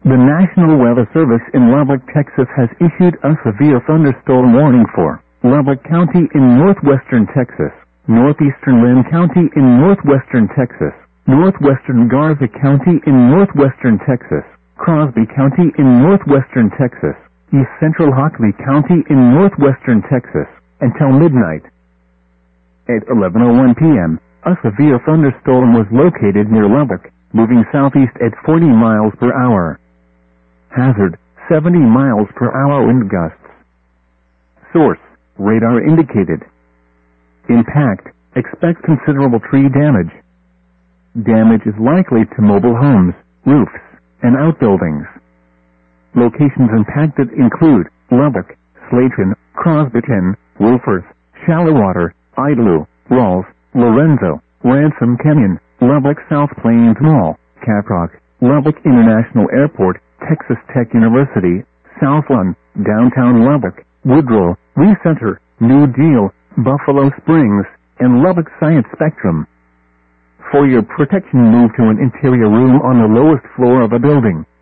The National Weather Service in Lubbock, Texas has issued a severe thunderstorm warning for Lubbock County in northwestern Texas, northeastern Lynn County in northwestern Texas, northwestern Garza County in northwestern Texas, Crosby County in northwestern Texas, east central Hockley County in northwestern Texas, until midnight. At 11:01 p.m., a severe thunderstorm was located near Lubbock, moving southeast at 40 miles per hour. Hazard, 70 miles per hour wind gusts. Source, radar indicated. Impact, expect considerable tree damage. Damage is likely to mobile homes, roofs, and outbuildings. Locations impacted include Lubbock, Slayton, Crosbyton, Wolforth, Shallowater, Idlew, Rawls, Lorenzo, Ransom Canyon, Lubbock South Plains Mall, Caprock, Lubbock International Airport, Texas Tech University, Southland, Downtown Lubbock, Woodrow, Recenter, New Deal, Buffalo Springs, and Lubbock Science Spectrum. For your protection, move to an interior room on the lowest floor of a building.